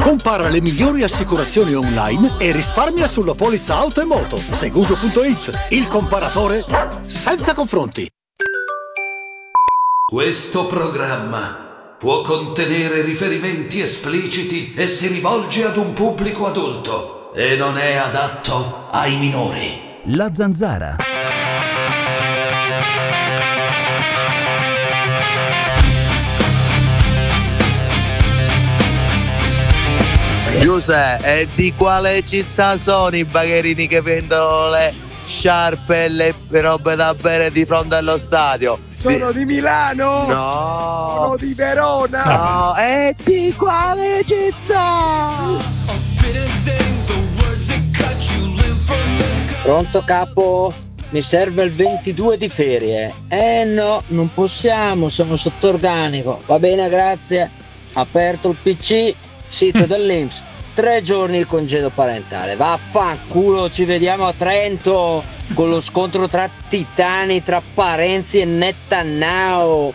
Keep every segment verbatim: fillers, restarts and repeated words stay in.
Compara le migliori assicurazioni online e risparmia sulla polizza auto e moto. Segugio punto it, il comparatore senza confronti. Questo programma può contenere riferimenti espliciti e si rivolge ad un pubblico adulto e non è adatto ai minori. La Zanzara. Giuseppe, e di quale città sono i bagherini che vendono le sciarpe e le robe da bere di fronte allo stadio? Sono di, di Milano? No. Sono di Verona? No, e di quale città? Pronto capo? Mi serve il ventidue di ferie. Eh no, non possiamo, sono sotto organico. Va bene, grazie. Aperto il P C, sito dell'I N P S. Tre giorni il congedo parentale. Vaffanculo, ci vediamo a Trento con lo scontro tra titani, tra Parenzi e Netanyahu.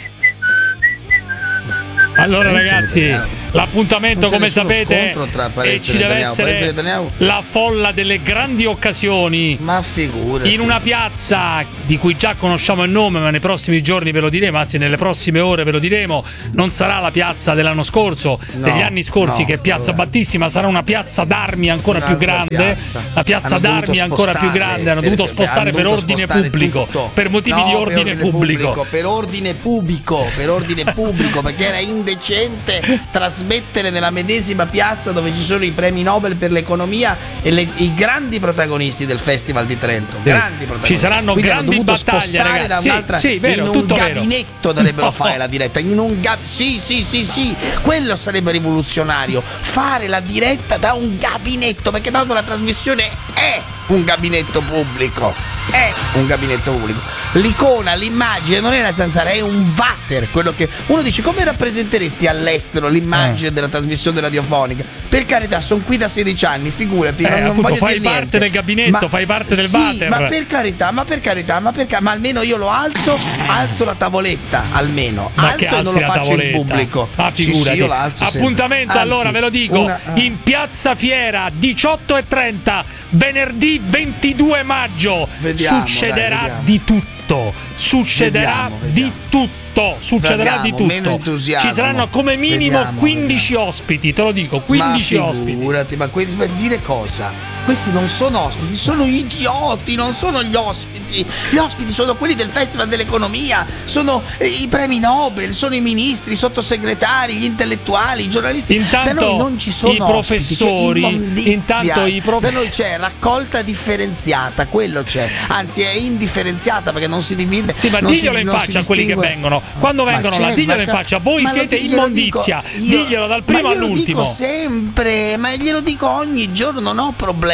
Allora ragazzi, l'appuntamento come sapete e ci deve essere la folla delle grandi occasioni. Ma figurati. In una piazza di cui già conosciamo il nome, ma nei prossimi giorni ve lo diremo, anzi nelle prossime ore ve lo diremo. Non sarà la piazza dell'anno scorso, no, degli anni scorsi, no, che è Piazza vabbè. Battista, ma sarà una piazza d'armi ancora più grande. Piazza. La piazza hanno d'armi ancora più grande. Hanno dovuto spostare hanno dovuto per ordine spostare pubblico tutto. Per motivi no, di ordine, per ordine pubblico. pubblico Per ordine pubblico Per ordine pubblico Perché era indecente trasmettere nella medesima piazza dove ci sono i premi Nobel per l'economia e le, i grandi protagonisti del Festival di Trento. Grandi protagonisti. Ci saranno Quindi grandi battaglie, ragazzi. Da un'altra, sì, sì, vero, in tutto un gabinetto vero. dovrebbero no, fare no. la diretta. In un ga- sì, sì, sì, sì. Quello sarebbe rivoluzionario. Fare la diretta da un gabinetto, perché tanto la trasmissione è un gabinetto pubblico. È un gabinetto pubblico. L'icona, l'immagine non è la zanzara, è un water. Quello che uno dice: come rappresenteresti all'estero l'immagine eh. della trasmissione radiofonica? Per carità, sono qui da sedici anni, figurati. Eh, non, non appunto, voglio fai dire parte niente. del gabinetto, ma, fai parte del sì, water. Ma per carità, ma per carità, ma per carità, ma almeno io lo alzo, alzo la tavoletta, almeno. Ma alzo che e non lo la faccio tavoletta. in pubblico. Ma figurati. Sì, sì, io l'alzo Appuntamento sempre. allora, Anzi, ve lo dico, una, ah. in Piazza Fiera, diciotto e trenta, venerdì ventidue maggio. Vediamo, succederà dai, di tutto. Succederà vediamo, vediamo. di tutto. Succederà Vediamo, di meno tutto. entusiasmo. Ci saranno come minimo Vediamo, quindici vediamo. ospiti, te lo dico, quindici ma ospiti. Figurati, ma que- per dire cosa? Questi non sono ospiti, sono idioti, non sono gli ospiti. Gli ospiti sono quelli del Festival dell'Economia, sono eh, i premi Nobel, sono i ministri, i sottosegretari, gli intellettuali, i giornalisti. Intanto da noi non ci sono i professori, ospiti, intanto i prof... da noi c'è raccolta differenziata, quello c'è. Anzi è indifferenziata perché non si divide. Sì, ma non diglielo si, in non faccia a quelli che distingue. vengono. Quando vengono là, diglielo in faccia. Voi siete immondizia. Dico, io, diglielo dal primo ma glielo all'ultimo. Dico sempre, ma glielo dico ogni giorno, non ho problemi.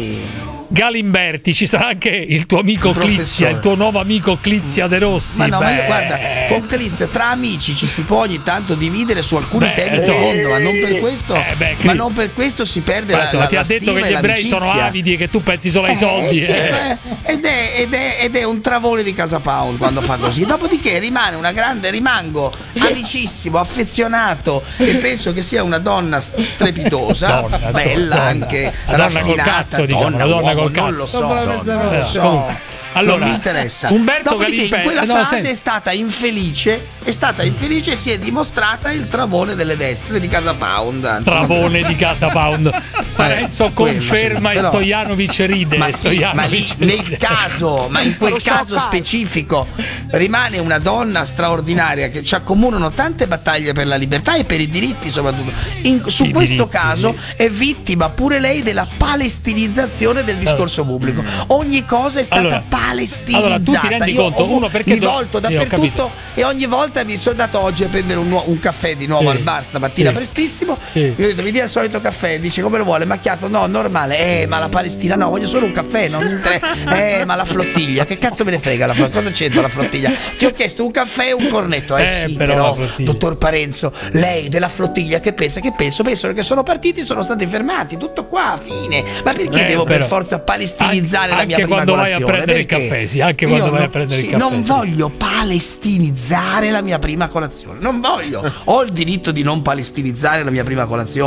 Galimberti, ci sarà anche il tuo amico il Clizia, il tuo nuovo amico Clizia De Rossi. Ma no, Beh. ma io, guarda, con Clizia tra amici ci si può ogni tanto dividere su alcuni Beh, temi insomma, di fondo, ma non per questo, eh, beh, ma non per questo si perde ma la, insomma, la, ti la ha detto che stima gli e ebrei sono l'amicizia. avidi e che tu pensi solo ai Eh, soldi. sì, eh. beh, ed, è, ed, è, ed è un travone di Casa Pound quando fa così. Dopodiché rimane una grande, rimango amicissimo, affezionato e penso che sia una donna strepitosa, Donna, bella donna. anche, La donna col raffinata, cazzo, diciamo, donna, la donna uomo, col non cazzo. lo so, Donna, non lo so. comunque. Allora, non mi interessa. Umberto Dopodiché Galimberti, in quella no, fase senti. è stata infelice, è stata infelice e si è dimostrata il travone delle destre di Casa Pound. Anzi. Travone di Casa Pound. Parenzo conferma e però, Stojanovic ride. Ma, sì, ma lì nel caso, ma in quel caso specifico rimane una donna straordinaria che ci accomunano tante battaglie per la libertà e per i diritti soprattutto. In, su I questo diritti, caso sì. è vittima pure lei della palestinizzazione del discorso pubblico. Ogni cosa è stata allora, palestinizzata. Allora, tu ti rendi Io conto, ho, uno perché mi do- volto Io ho dappertutto e ogni volta mi sono andato oggi a prendere un, nuovo, un caffè di nuovo Sì. al bar stamattina Sì. prestissimo. Sì. Io ho detto: mi dia il solito caffè, dice come lo vuole, macchiato, no, normale. Eh, ma la Palestina no, voglio solo un caffè, non tre. Eh, ma la flottiglia, che cazzo me ne frega la flottiglia? Cosa c'entra la flottiglia? Ti ho chiesto un caffè e un cornetto. Eh, Eh, sì, però, però, così. dottor Parenzo, lei della flottiglia che pensa? Che penso? Penso che sono partiti, sono stati fermati, tutto qua, fine. Ma perché Eh, devo però, per forza palestinizzare anche, la mia anche prima quando vai a colazione? prendere il Perché? caffè, sì, anche Io quando vai non- a prendere sì, il caffè. non sì. voglio palestinizzare la mia prima colazione. Non voglio. Ho il diritto di non palestinizzare la mia prima colazione.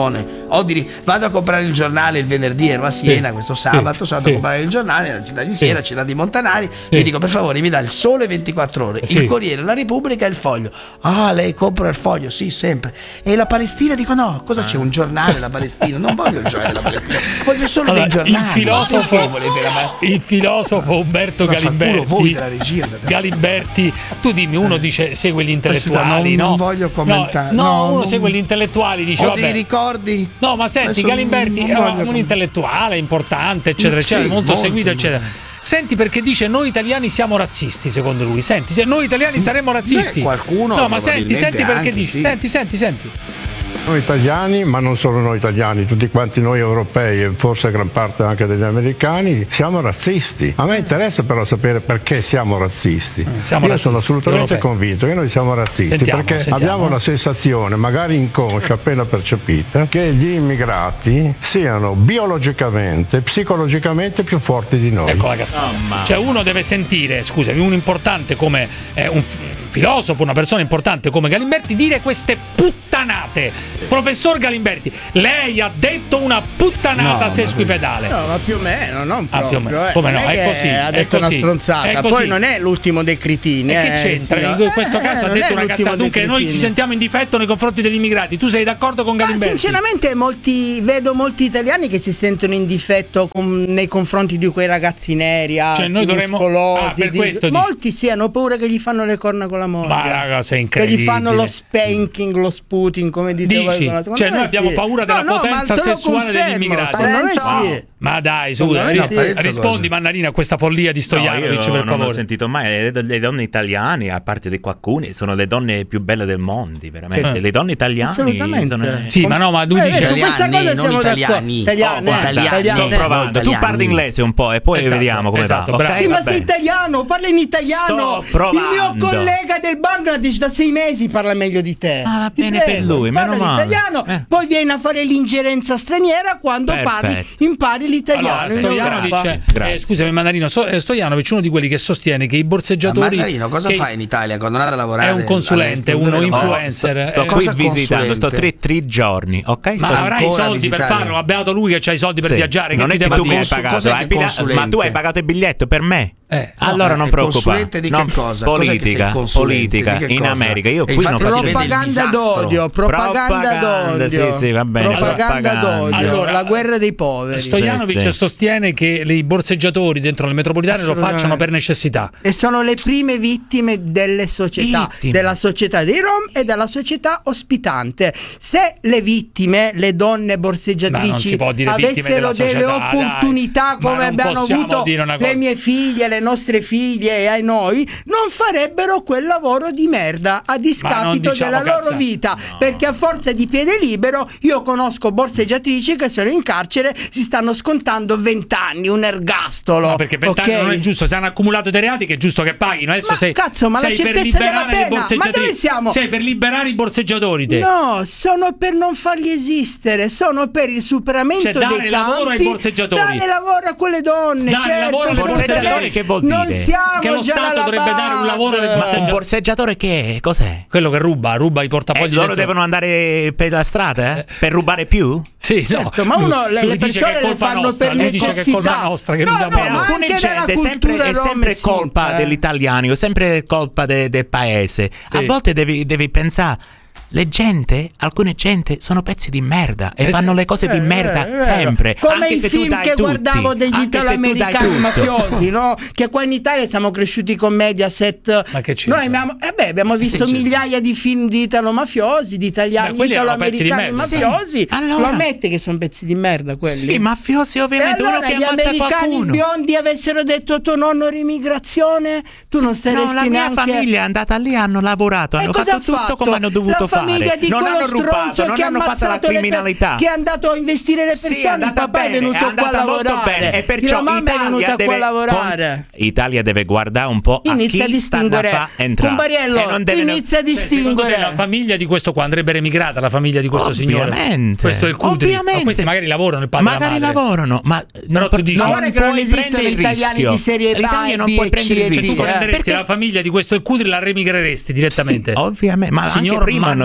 o di vado a comprare il giornale il venerdì, ero a Siena sì, questo sabato, sì, sono andato sì. a comprare il giornale nella città di Siena, sì. città di Montanari, sì. mi dico per favore mi dà il Sole ventiquattro ore, sì. il Corriere, la Repubblica e il Foglio. Ah, lei compra il Foglio? Sì, sempre. E la Palestina? Dico no, cosa c'è un giornale la Palestina? Non voglio il giornale della Palestina, voglio solo allora, dei giornali. Il filosofo, il filosofo Umberto ma Galimberti, voi della regia, Galimberti, tu dimmi, uno dice segue gli intellettuali, non, no? non voglio commentare. No, no, no uno non... segue gli intellettuali, dice ho vabbè. dei ricordi? No, ma senti, Adesso Galimberti è un com... intellettuale importante, eccetera, sì, eccetera, molto, molto seguito, eccetera. Senti perché dice noi italiani siamo razzisti, secondo lui. Senti, se noi italiani saremmo razzisti. Beh, qualcuno No, ma senti, senti perché anche, dice. Sì. Senti, senti, senti. Noi italiani, ma non solo noi italiani, tutti quanti noi europei e forse gran parte anche degli americani, siamo razzisti. A me interessa però sapere perché siamo razzisti. Siamo Io razzisti, sono assolutamente europei. convinto che noi siamo razzisti Sentiamo, perché sentiamo. abbiamo la sensazione, magari inconscia, appena percepita, che gli immigrati siano biologicamente, psicologicamente più forti di noi. Ecco la cazzata. Oh, cioè uno deve sentire, scusami, un importante come eh, un filosofo, una persona importante come Galimberti dire queste puttanate. Professor Galimberti, lei ha detto una puttanata no, sesquipedale. No, ma più o meno, non proprio. Ah, più o meno. Eh. Come no? È, è così. Ha detto è così, una stronzata. Poi non è l'ultimo dei cretini. E eh, che c'entra? sì, In questo eh, caso ha detto una cazzata. Dunque noi ci sentiamo in difetto nei confronti degli immigrati. Tu sei d'accordo con Galimberti? Ma sinceramente molti, vedo molti italiani che si sentono in difetto con, nei confronti di quei ragazzi neri, alti, cioè noi dovremmo... muscolosi. Ah, di, molti sì, hanno paura che gli fanno le corna con la moglie. Ma raga, sei incredibile. Che gli fanno lo spanking, lo sputing, come dite voi. Cioè noi abbiamo sì. paura della no, potenza no, sessuale degli immigrati. Secondo me sì. No. Ma dai, su, no, ris- sì. rispondi Mannarino a questa follia di Stojanovic, no, per favore. favore. Non ho sentito mai le, le donne italiane, a parte di qualcuno, sono le donne più belle del mondo, veramente. Eh. Le donne italiane sono... Sì, ma no, ma tu eh, dici su questa cosa siamo italiani. Italiani, oh, italiani. italiani. Sto provando. Tu parli inglese un po' e poi esatto, vediamo come esatto, va. bravo. Okay, sì, va ma sei bene. italiano, parla in italiano. Sto provando. Il mio collega del Bangladesh da sei mesi parla meglio di te. Ah, va Ti bene prego, per lui, meno parla male. l'italiano, Eh. poi vieni a fare l'ingerenza straniera quando parli, impari l'italiano. Allora, Stojanovic, eh, scusami Mannarino, so, eh, Stojanovic è uno di quelli che sostiene che i borseggiatori. Ma Mannarino, cosa che fa in Italia quando andate a lavorare? È un consulente, uno influencer. Oh, sto, sto eh, qui visitando, sto tre, tre giorni, ok? Sto ma avrai i soldi visitare. per farlo? Ha beato lui che c'ha i soldi per sì. viaggiare. Non che è ti che tu devo mi hai dire? pagato, hai biglia- ma tu hai pagato il biglietto per me. Eh. Allora no, non eh, preoccupare. Di non che cosa? Politica, politica in America. Io qui non faccio propaganda d'odio, propaganda d'odio. Sì, sì, va bene. Propaganda d'odio, allora, la guerra dei poveri. Stojanovic sì, sì. sostiene che i borseggiatori dentro le metropolitane lo facciano per necessità. E sono le prime vittime delle società, Vittime. della società dei Rom e della società ospitante. Se le vittime, le donne borseggiatrici avessero delle società, opportunità dai. come abbiamo avuto le mie figlie, le nostre figlie e ai noi, non farebbero quel lavoro di merda a discapito diciamo della loro cazzate. vita, No. perché a forza di piede libero io conosco borseggiatrici che sono in carcere, si stanno scontando vent'anni, un ergastolo. No, perché vent'anni okay? non è giusto, se hanno accumulato dei reati che è giusto che paghino. Adesso Ma sei, cazzo, ma sei la per certezza della liberare i pena, ma borseggiatori. dove siamo? Sei per liberare i borseggiatori te. No, sono per non farli esistere, sono per il superamento Cioè, dare dei lavoro campi, ai borseggiatori. dare lavoro a quelle donne, Dare certo, lavoro ai sono borseggiatori, per- che vuol non dire? siamo Che lo già Stato alla dovrebbe dare un lavoro ai base. borseggiatori. Un borseggiatore che è? Cos'è? Quello che ruba, ruba i portafogli. Eh, loro dentro. devono andare per la strada eh? per rubare più? Sì, no. Certo, ma uno le, Lui le dice persone che è le colpa fanno nostra, per lui dice che è colpa necessità. nostra che no, non no, abbiamo- ma Alcune anche della gente è sempre, cultura è sempre rom è colpa simpa, eh. dell'italiano, è sempre colpa de- del paese. A Sì. volte devi, devi pensare. Le gente, alcune gente sono pezzi di merda e Eh, fanno sì. le cose di Eh, merda eh, sempre. come anche i se tu film dai che tutti, guardavo degli anche se tu dai italo-americani tutto. mafiosi, no? Che qua in Italia siamo cresciuti con Mediaset. Ma che c'entra? Noi abbiamo, eh beh, abbiamo visto c'entra? migliaia di film di italo-mafiosi, di Beh, italiani, quelli erano pezzi di italo-americani merda. mafiosi. Sì, allora- Lo ammette che sono pezzi di merda quelli? Sì, mafiosi E ovviamente, allora uno che gli ammazza americani qualcuno. biondi avessero detto a tuo nonno l'immigrazione, tu non staresti No, la mia neanche... famiglia è andata lì, hanno lavorato, E hanno cosa fatto ha tutto fatto? come hanno dovuto la famiglia fare. Di Non quello hanno rubato, stronzo non che ha hanno fatto la ammazzato le per- criminalità. che è andato a investire le Sì, è persone. Il andata papà bene, è venuto è qua a andata molto lavorare. bene e perciò la mamma è Italia venuta deve qua a lavorare. con- Italia deve guardare un po' Inizia a a chi sta da distinguere. fa entrare. Cumbariello, E non deve- inizia a Cioè, secondo te distinguere. la famiglia di questo qua andrebbe emigrata, la famiglia di questo signore. Ovviamente. Questo è il Cudri. Ovviamente. Ma questi magari lavorano, il padre e la Magari madre. lavorano, ma Però tu dici- Ma guarda che non puoi esistono prendere il italiani rischio. di serie L'Italia A, non B puoi e prendere C, il cioè, Cioè, tu rischio. eh. prenderesti Perché- la famiglia di questo Cudri, la remigreresti direttamente. Ovviamente, ma Signor anche prima hanno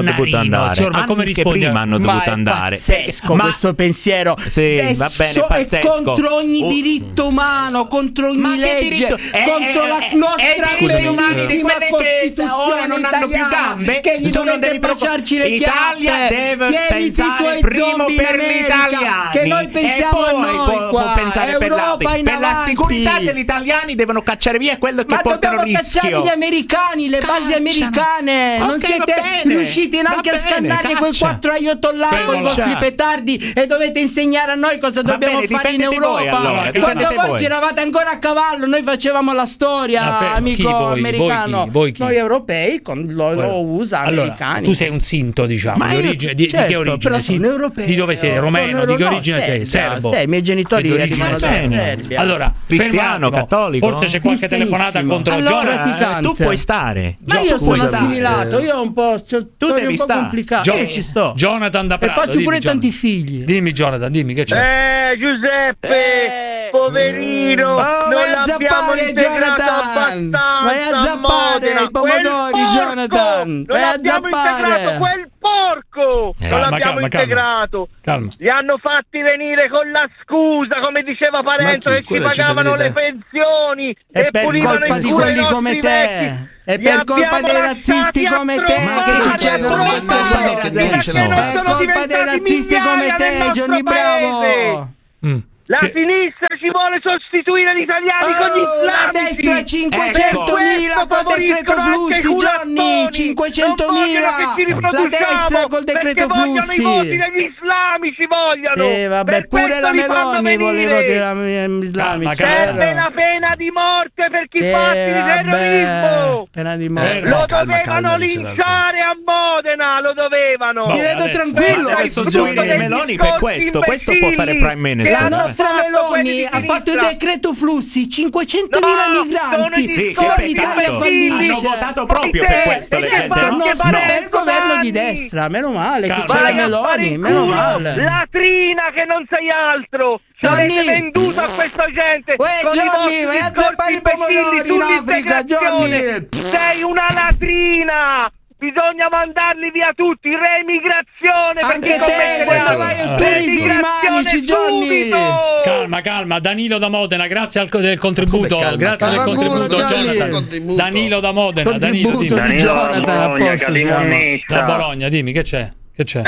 dovuto andare. Signor, ma come Anche risponde? prima hanno Ma dovuto è andare. pazzesco Ma- questo pensiero. Sì, è, va bene, so- è pazzesco. contro ogni Oh. diritto umano, contro ogni Ma che legge, diritto? Eh, contro eh, la eh, nostra eh, diritti umani di bellissima quelle che Costituzione ora non hanno più italiana, gambe. che gli Tu non dovete devi baciarci le Italia chiappe, deve che eviti i pensare tuoi primo zombie per in gli America, italiani che noi pensiamo e poi a noi può, qua, può pensare per la, Europa in per la avanti. sicurezza degli italiani devono cacciare via quello che Ma portano dobbiamo cacciare rischio. gli americani, le basi Cacciano. americane. Non Ok, va siete bene, riusciti va neanche a bene, scannare quei caccia. quattro aiotollari con i Fermo là. vostri petardi e dovete insegnare a noi cosa Va dobbiamo bene, fare in difendete Europa. voi, allora, Quando difendete voi voi. giravate ancora a cavallo, noi facevamo la storia, Ah, fermo. amico Chi, voi? americano. Voi chi? Voi chi? Noi europei con lo, lo U S A Allora, americani. tu sei un sinto, diciamo, Ma di io- origine, di, di certo, che origine? però Sì. sono europeo. Di dove sei? Sono Romeno? euro- Di che no, origine sei? Serbia, Serbo? sì, i miei genitori Di origine arrivano da serba. Serbia. Allora, Cristiano, fermo un attimo. cattolico? Forse c'è qualche telefonata contro Allora, Jonathan. praticante. Tu puoi stare. Ma io Tu puoi sono stare. assimilato, io ho un po', c'ho Tu storie devi un po' stare. complicate, Gio- io ci sto. Jonathan da E Prato. faccio dimmi, pure Jonathan. tanti figli. Dimmi Jonathan, dimmi che c'è. Eh, Giuseppe, poverino, Oh, non vai a l'abbiamo zappare, integrato Jonathan! abbastanza. Vai a zappare Modena. i pomodori, Quel porco! Jonathan! Non Vai a abbiamo zappare! integrato quel porco! Eh, non calma, l'abbiamo calma, calma. integrato. Calma. Li hanno fatti venire con la scusa, come diceva Parenzo, Ma che chi? ci Quella è pagavano le cittadinità. pensioni È e per pulivano colpa in di culo i quelli come nostri te! vecchi. È Li per colpa abbiamo dei lasciati razzisti a come te trovare, che a succedono trovare, queste perché cose! denunciano. non È sono colpa dei diventati razzisti come migliaia te, nel nostro Johnny Bravo! paese. Mm. La Che- sinistra ci vuole sostituire gli italiani con gli Oh, la islamici. destra cinquecentomila Per col questo decreto favoriscono anche flussi, i Johnny, culattoni. cinquecentomila. Non vogliono che ci La riproduciamo, destra col decreto perché vogliono flussi. i voti degli islamici, vogliono. Eh vabbè, Per pure questo la li fanno Meloni voleva venire. tirare islamici. Calma, calma. Serve la pena di morte per chi fa atti Eh di terrorismo. pena di Eh, morte. Lo calma, calma, dovevano dice l'altro. linciare a Modena, lo dovevano. Boh, Mi vedo adesso- tranquillo. Ma deve Frutto sostituire degli Meloni per discorsi questo. Questo può fare imbecilli Prime Minister. che La hanno nostra fatto quelli Meloni di ha fatto il sinistra. decreto flussi, cinquecentomila No, migranti. sono i Sì, che discorsi Poi l'Italia peccato. imbecilli. Hanno votato proprio per questo, le E che gente, fanno no? che No, fare per il governo di domani? destra, meno male che Calma. c'è la Vai a fare Meloni, in meno culo. male. Latrina che non sei altro. Ci Johnny. avete venduto a questa gente. Uè, con i Johnny, vostri vai a discorsi zappare i pomodori imbecilli in Africa, sull'integrazione. Johnny. Sei una latrina. Bisogna mandarli via tutti, reemigrazione. per Anche chi te, commette quando reati. vai a Tunisi Reemigrazione rimanici, Johnny. subito. Calma, calma, Danilo da Modena, grazie al, del contributo, Come calma? grazie del Calma, contributo, culo, Johnny. Jonathan. Contributo. Danilo da Modena, Danilo, Contributo dimmi. di Jonathan a posto siamo. Da Bologna, dimmi che c'è? Che c'è?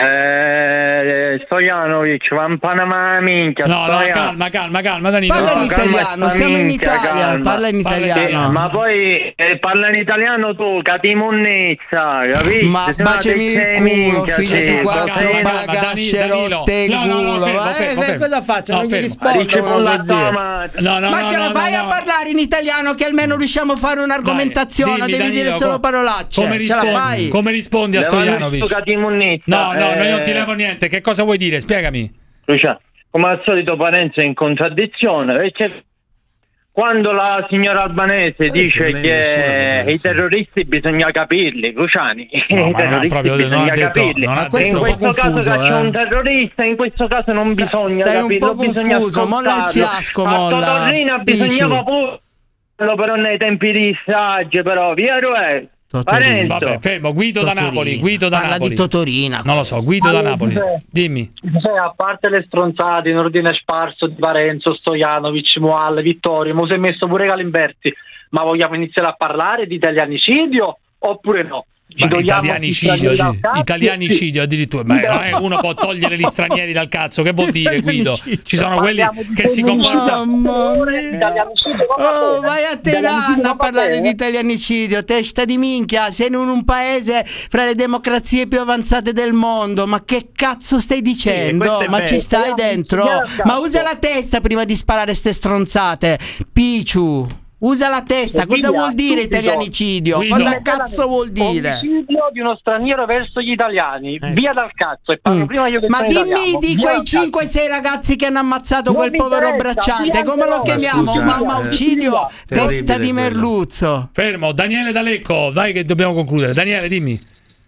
Eh, Stojanovic, va in Panama minchia. No, no, Stojan- calma, calma, calma, Danilo. Parla in no, calma. italiano, siamo in minchia, Italia, calma. parla in Parla in Sì, italiano. ma poi eh, parla in italiano tu, catimonnezza, capisci? Ma Se no baciami te il sei culo, minchia, figlio sì, di calma, quattro calma, calma, bagasce Danilo, rotte in no, no, no, culo. fermo, Ma fermo, eh, fermo. cosa faccio? No, Non gli fermo. rispondo Dice uno con la così. tomate. No, no, Ma no, ce la no, fai no, a no. parlare in italiano che almeno riusciamo a fare un'argomentazione, Dai, dimmi, devi Danilo, dire solo co- parolacce. Come Ce la rispondi, fai? come rispondi a Levami Stojanovic? sto catimonnezza, No, no, no, io non ti eh, levo niente. Che cosa vuoi dire? Spiegami. Lucia, come al solito Parenzo è in contraddizione, perché quando la signora Albanese dice non è nessuna che contraddizione. i terroristi bisogna capirli, Luciani, No, i ma non ha terroristi proprio- non bisogna ha detto- capirli. non ha E questo in è un po' questo confuso, caso che c'è eh. un terrorista, in questo caso non bisogna Stai un capirlo, po' bisogna confuso, molla il ascoltarlo. fiasco, A molla. Totorrina Picciu. bisognava pure però nei tempi di Sagge, però vero è. Totorina. Parenzo. Vabbè, fermo. Guido da Totorina. Napoli. Guido da Parla Napoli. di Totorina. Non lo so, Guido da Napoli. Dimmi. Cioè, a parte le stronzate in ordine sparso di Parenzo, Stojanovic, Moal, Vittorio, mo si è messo pure Galimberti, ma vogliamo iniziare a parlare di italianicidio oppure no? Ci Ma togliamo gli italianicidio, stranieri sì. dal cazzo? Italianicidio addirittura. Ma non è uno può togliere gli stranieri dal cazzo. Che vuol dire, Guido? Ci sono quelli Parliamo di che si comportano. Mamma mia. Italianicidio non va Oh, bene. vai a Italianicidio Teheran non a va parlare bene. di italianicidio, testa di minchia, sei in un paese fra le democrazie più avanzate del mondo, ma che cazzo stai dicendo? questo è Ma vero. ci stai dentro? Ma usa la testa prima di sparare ste stronzate, Picciu, usa la testa, cosa Via, vuol dire subito. italianicidio? Guido. Cosa cazzo vuol dire? Omicidio di uno straniero verso gli italiani, via dal cazzo, e parlo Mm. prima io che Ma sono dimmi italiano. di Via quei dal cazzo. cinque sei ragazzi che hanno ammazzato Non quel mi povero interessa, bracciante, via come lo dal chiamiamo? scusa, Mamma eh, uccidio, testa terribile di quello. merluzzo. Fermo. Daniele da Lecco. Dai che dobbiamo concludere. Daniele, dimmi.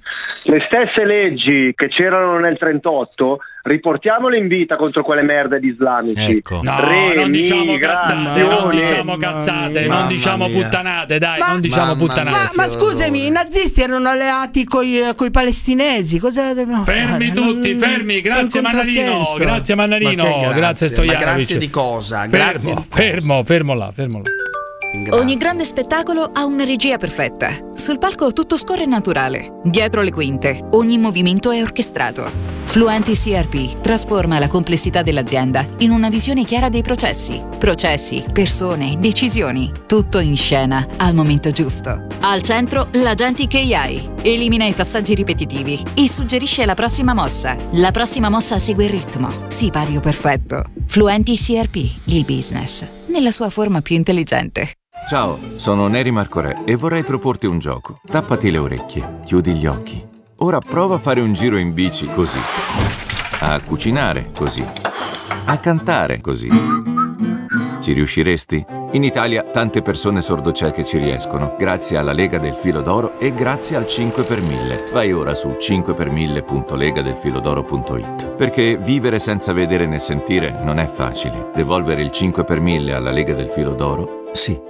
le stesse leggi che c'erano nel trentotto, riportiamole in vita contro quelle merde di islamici. Ecco. No, non diciamo cazzate, non diciamo cazzate, non diciamo puttanate, dai, non diciamo puttanate. Ma, ma scusami, i nazisti erano alleati coi, coi palestinesi, cosa dobbiamo fermi fare? tutti, Non- fermi, grazie c'è un Mannarino, contrassenso. grazie Mannarino, Ma che grazie? grazie Ma Stojanovic. grazie di cosa? Grazie Fermo, di cosa? fermo, fermo là, fermo là. Grazie. Ogni grande spettacolo ha una regia perfetta. Sul palco tutto scorre naturale. Dietro le quinte, ogni movimento è orchestrato. Fluenti C R P trasforma la complessità dell'azienda in una visione chiara dei processi. Processi, persone, decisioni. Tutto in scena, al momento giusto. Al centro, l'Agentic A I. Elimina i passaggi ripetitivi e suggerisce la prossima mossa. La prossima mossa segue il ritmo. Sipario perfetto. Fluenti C R P, il business, nella sua forma più intelligente. Ciao, sono Neri Marco Re e vorrei proporti un gioco. Tappati le orecchie, chiudi gli occhi. Ora prova a fare un giro in bici così. A cucinare così. A cantare così. Ci riusciresti? In Italia tante persone sordocieche ci riescono, grazie alla Lega del Filo d'Oro e grazie al cinque per mille. Vai ora su cinque per mille punto lega del filodoro punto it. Perché vivere senza vedere né sentire non è facile. Devolvere il cinque per mille alla Lega del Filo d'Oro, sì.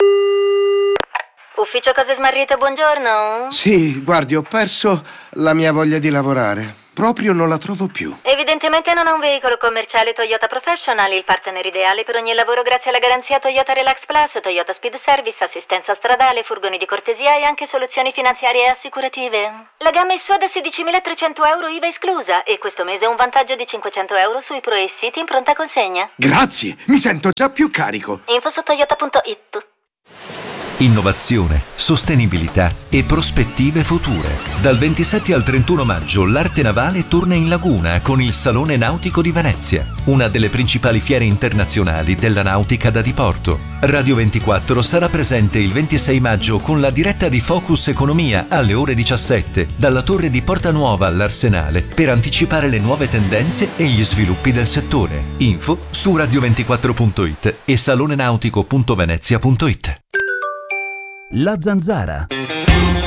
Ufficio Cose Smarrite, buongiorno. Sì, guardi, ho perso la mia voglia di lavorare. Proprio non la trovo più. Evidentemente non ha un veicolo commerciale Toyota Professional, il partner ideale per ogni lavoro grazie alla garanzia Toyota Relax Plus, Toyota Speed Service, assistenza stradale, furgoni di cortesia e anche soluzioni finanziarie e assicurative. La gamma è sua da sedicimilatrecento euro I V A esclusa e questo mese un vantaggio di cinquecento euro sui Pro e City in pronta consegna. Grazie, mi sento già più carico. Info su toyota punto it. Innovazione, sostenibilità e prospettive future. Dal ventisette al trentuno maggio l'arte navale torna in laguna con il Salone Nautico di Venezia, una delle principali fiere internazionali della nautica da diporto. Radio ventiquattro sarà presente il ventisei maggio con la diretta di Focus Economia alle ore diciassette dalla torre di Porta Nuova all'Arsenale per anticipare le nuove tendenze e gli sviluppi del settore. Info su radio ventiquattro punto it e salonenautico punto venezia punto it. La Zanzara.